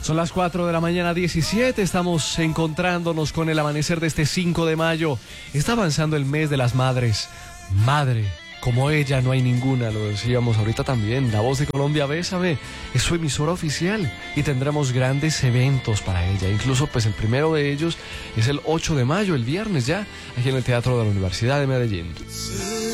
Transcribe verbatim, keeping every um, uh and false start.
Son las cuatro de la mañana diecisiete, estamos encontrándonos con el amanecer de este cinco de mayo. Está avanzando el mes de las madres. Madre, como ella no hay ninguna, lo decíamos ahorita también. La Voz de Colombia, Bésame, es su emisora oficial y tendremos grandes eventos para ella. Incluso pues el primero de ellos es el ocho de mayo, el viernes ya, aquí en el Teatro de la Universidad de Medellín.